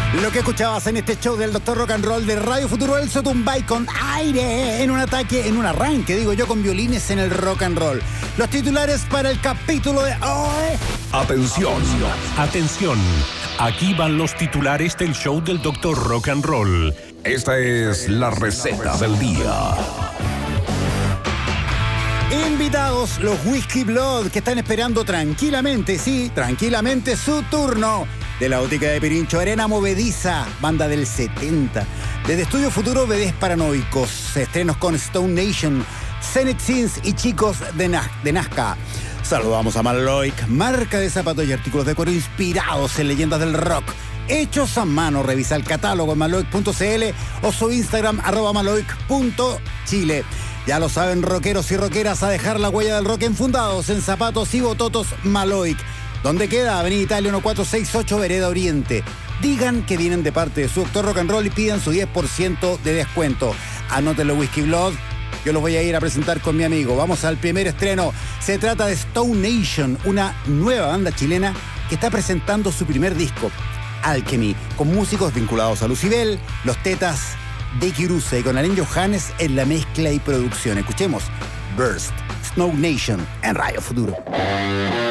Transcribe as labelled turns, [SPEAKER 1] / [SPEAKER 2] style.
[SPEAKER 1] Lo que escuchabas en este show del Dr. Rock and Roll de Radio Futuro, el Sotumbay con aire en un arranque, con violines en el rock and roll. Los titulares para el capítulo de hoy.
[SPEAKER 2] Atención, aquí van los titulares del show del Dr. Rock and Roll. Esta es la receta del día.
[SPEAKER 1] Invitados, los Whiskey Blood, que están esperando tranquilamente su turno. De la óptica de Pirincho, Arena Movediza, banda del 70. Desde Estudio Futuro, Bebés Paranoicos. Estrenos con Stone Nation, Zenith Sins y Chicos de Nazca. Saludamos a Maloik, marca de zapatos y artículos de cuero inspirados en leyendas del rock. Hechos a mano. Revisa el catálogo en maloik.cl o su Instagram @maloik.chile. Ya lo saben, rockeros y rockeras, a dejar la huella del rock enfundados en zapatos y bototos Maloik. ¿Dónde queda? Avenida Italia 1468, Vereda Oriente. Digan que vienen de parte de su Dr. Rock and Roll y pidan su 10% de descuento. Anótenlo, Whiskey Blood. Yo los voy a ir a presentar con mi amigo. Vamos al primer estreno. Se trata de Stone Nation, una nueva banda chilena que está presentando su primer disco, Alchemy, con músicos vinculados a Lucibel, Los Tetas, de Kirusa y con Alain Johannes en la mezcla y producción. Escuchemos Burst, Stone Nation en Radio Futuro.